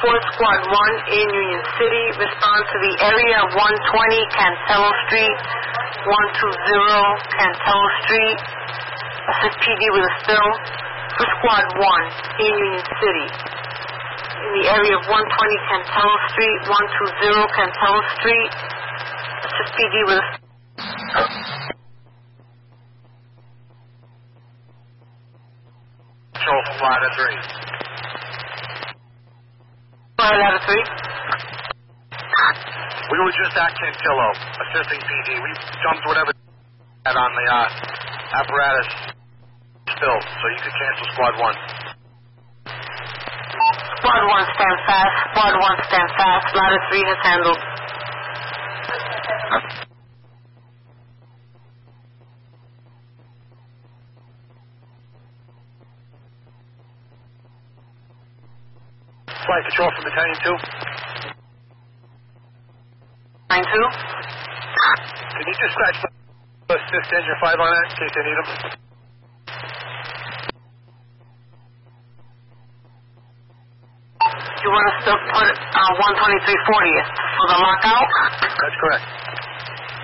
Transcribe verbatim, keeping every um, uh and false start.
four Squad one in Union City. Respond to the area of one twenty Cantello Street, one twenty Cantello Street. Assist P D with a spill for Squad one in Union City. In the area of one twenty Cantello Street, one twenty Cantello Street. Assist P D with a spill. Control from ladder three. Fire ladder three. We were just at Cantillo, assisting P D. We jumped whatever had on the uh, apparatus still, so you could cancel Squad one. Squad one, stand fast. Squad one, stand fast. Ladder three has handled. Flight control from Battalion two. nine two. Can you just scratch the assist engine five on that in case they need them? You want us to put uh, one twenty-three fortieth for the lockout? That's correct.